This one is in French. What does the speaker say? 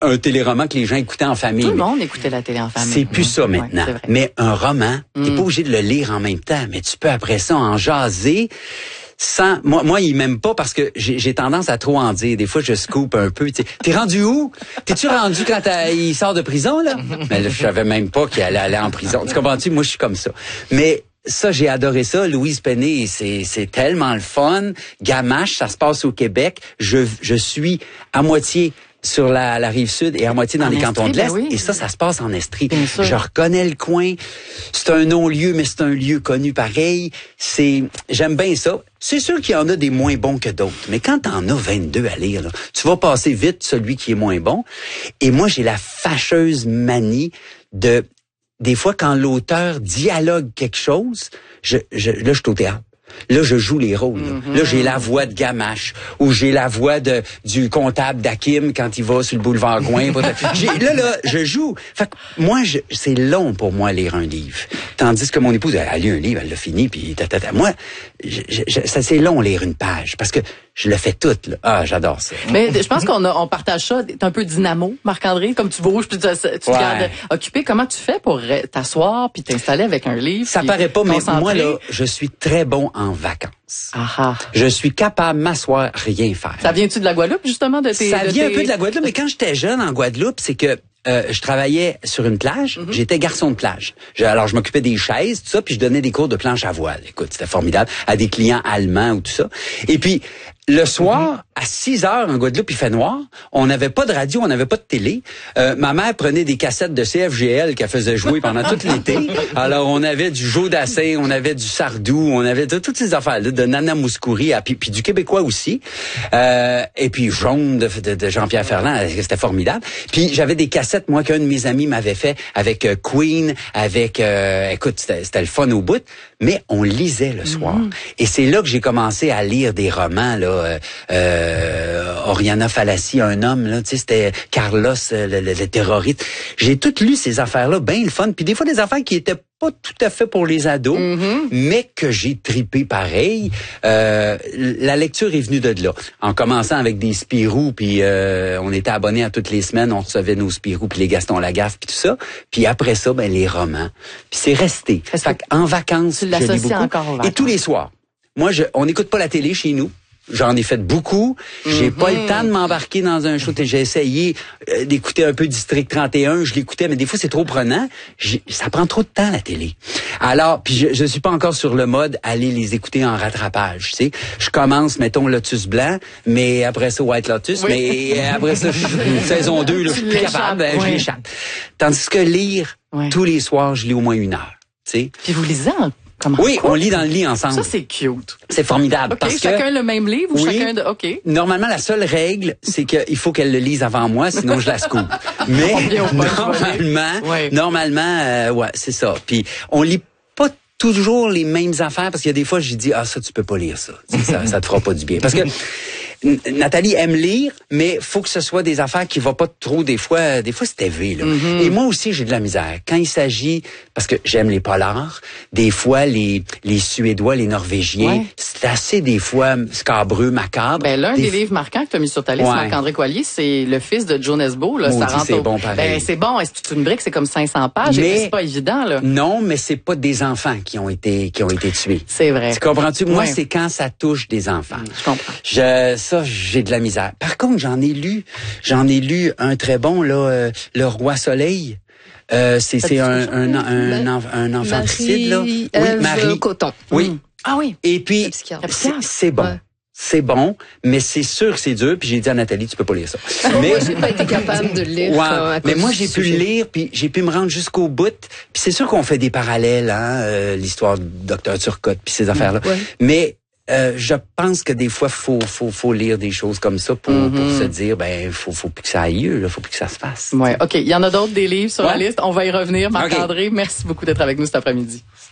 un téléroman que les gens écoutaient en famille. Tout le monde écoutait la télé en famille. C'est plus ça maintenant. Ouais, mais un roman, t'es pas obligé de le lire en même temps, mais tu peux après ça en jaser. Moi, il m'aime pas parce que j'ai tendance à trop en dire. Des fois, je scoop un peu. T'es rendu où? T'es-tu rendu quand il sort de prison, là? Mais là, je savais même pas qu'il allait aller en prison. Tu comprends-tu? Moi, je suis comme ça. Mais ça, j'ai adoré ça. Louise Pennet, c'est tellement le fun. Gamache, ça se passe au Québec. Je suis à moitié sur la rive sud et à moitié dans les cantons de l'Est. Ben oui. Et ça se passe en Estrie. Je reconnais le coin. C'est un non-lieu, mais c'est un lieu connu pareil. J'aime bien ça. C'est sûr qu'il y en a des moins bons que d'autres. Mais quand t'en as 22 à lire, là, tu vas passer vite celui qui est moins bon. Et moi, j'ai la fâcheuse manie des fois, quand l'auteur dialogue quelque chose, là, je suis au théâtre. Là, je joue les rôles. Là, j'ai la voix de Gamache ou j'ai la voix du comptable d'Hakim quand il va sur le boulevard Gouin. Là, je joue. Fait que moi, c'est long pour moi lire un livre. Tandis que mon épouse, elle a lu un livre, elle l'a fini, puis Moi, ça c'est long lire une page parce que je le fais toute. Là. Ah, j'adore ça. Mais je pense on partage ça. T'es un peu dynamo, Marc-André, comme tu bouges, puis tu te gardes occupé. Comment tu fais pour t'asseoir puis t'installer avec un livre? Ça paraît pas, mais moi, là, je suis très bon en vacances. Aha. Je suis capable de m'asseoir, rien faire. Ça vient-tu de la Guadeloupe, justement? Ça vient un peu de la Guadeloupe, mais quand j'étais jeune en Guadeloupe, c'est que je travaillais sur une plage. J'étais garçon de plage. Alors, je m'occupais des chaises, tout ça, puis je donnais des cours de planche à voile. Écoute, c'était formidable. À des clients allemands ou tout ça. Et puis, le soir, à 6 heures, en Guadeloupe, il fait noir. On n'avait pas de radio, on n'avait pas de télé. Ma mère prenait des cassettes de CFGL qu'elle faisait jouer pendant tout l'été. Alors, on avait du Joe Dassin, on avait du Sardou, on avait toutes ces affaires-là, de Nana Mouskouri, puis du Québécois aussi. Et puis, Jaune de Jean-Pierre Ferland, c'était formidable. Puis, j'avais des cassettes, moi, qu'un de mes amis m'avait fait avec Queen, avec... écoute, c'était le fun au bout. Mais on lisait le soir. Et c'est là que j'ai commencé à lire des romans, là. Oriana Fallaci, un homme, là, tu sais, c'était Carlos, le terroriste. J'ai tout lu ces affaires-là, bien le fun. Puis des fois, des affaires qui étaient pas tout à fait pour les ados, mais que j'ai tripé pareil. La lecture est venue de là. En commençant avec des Spirou, puis on était abonnés à toutes les semaines, on recevait nos Spirou, puis les Gaston Lagaffe, puis tout ça. Puis après ça, ben les romans. Puis c'est resté. En vacances, je lis beaucoup. Encore aux vacances. Et tous les soirs. Moi, on n'écoute pas la télé chez nous. J'en ai fait beaucoup. J'ai pas le temps de m'embarquer dans un show. J'ai essayé d'écouter un peu District 31. Je l'écoutais, mais des fois, c'est trop prenant. Ça prend trop de temps, la télé. Alors, puis je suis pas encore sur le mode aller les écouter en rattrapage, tu sais. Je commence, mettons, Lotus Blanc, mais après ça, White Lotus, mais après ça, saison 2, là, je suis plus capable, je l'échappe. Tandis que lire, tous les soirs, je lis au moins 1 heure, tu sais. Puis vous lisez comment? Oui, on lit dans le lit ensemble. Ça, c'est cute. C'est formidable. Okay, chacun le même livre ou chacun de... OK. Normalement, la seule règle, c'est qu'il faut qu'elle le lise avant moi, sinon je la scoop. Mais normalement, ouais, c'est ça. Puis on lit pas toujours les mêmes affaires parce qu'il y a des fois, j'ai dit, ça, tu peux pas lire ça. Ça te fera pas du bien. Parce que Nathalie aime lire, mais faut que ce soit des affaires qui vont pas trop, des fois c'est élevé, là. Et moi aussi, j'ai de la misère. Quand il s'agit, parce que j'aime les polars, des fois, les Suédois, les Norvégiens, c'est assez, des fois, scabreux, macabre. Ben, l'un des livres marquants que tu as mis sur ta liste, Marc-André Coallier, c'est Le fils de Joe Nesbo, là. Ça rentre c'est bon, pareil. Ben, c'est bon. Est-ce que c'est une brique? C'est comme 500 pages. Mais c'est pas évident, là. Non, mais c'est pas des enfants qui ont été tués. C'est vrai. Tu comprends-tu? Moi, c'est quand ça touche des enfants. Je comprends. Ça, j'ai de la misère. Par contre, j'en ai lu un très bon, là, Le Roi Soleil. C'est un infanticide, là. Oui, Marie Coton. Oui. Ah oui. Et puis, c'est bon. Ouais. C'est bon, mais c'est sûr que c'est dur. Puis j'ai dit à Nathalie, tu peux pas lire ça. Mais moi, j'ai pas été capable de lire. Mais moi, j'ai pu le lire, puis j'ai pu me rendre jusqu'au bout. Puis c'est sûr qu'on fait des parallèles, hein, l'histoire du docteur Turcotte, puis ces affaires-là. Mais je pense que des fois, faut lire des choses comme ça pour se dire, faut plus que ça aille lieu, là, faut plus que ça se fasse. Ouais, OK. Il y en a d'autres, des livres sur la liste. On va y revenir. Marc-André, merci beaucoup d'être avec nous cet après-midi.